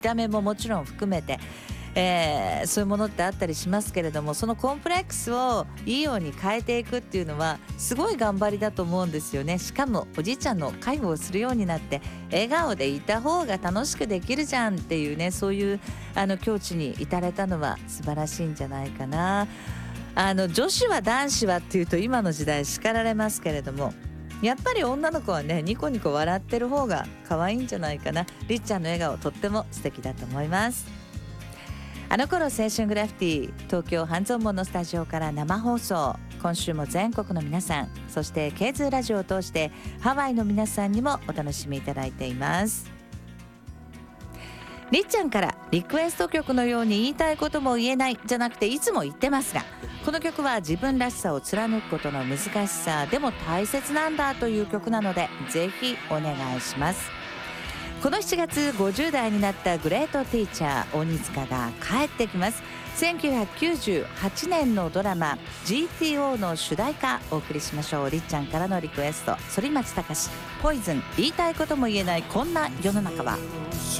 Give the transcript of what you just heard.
た目ももちろん含めて、そういうものってあったりしますけれども、そのコンプレックスをいいように変えていくっていうのはすごい頑張りだと思うんですよね。しかもおじいちゃんの介護をするようになって笑顔でいた方が楽しくできるじゃんっていうね、そういう境地に至れたのは素晴らしいんじゃないかな。女子は男子はっていうと今の時代叱られますけれども、やっぱり女の子はねニコニコ笑ってる方が可愛いんじゃないかな。りっちゃんの笑顔とっても素敵だと思います。あの頃青春グラフィティ、東京半蔵門のスタジオから生放送。今週も全国の皆さん、そして K2 ラジオを通してハワイの皆さんにもお楽しみいただいています。りっちゃんからリクエスト曲のように言いたいことも言えないじゃなくていつも言ってますが、この曲は自分らしさを貫くことの難しさでも大切なんだという曲なので、ぜひお願いします。この7月50代になったグレートティーチャー鬼塚が帰ってきます。1998年のドラマ GTO の主題歌お送りしましょう。りっちゃんからのリクエスト、反町隆史ポイズン、言いたいことも言えないこんな世の中は。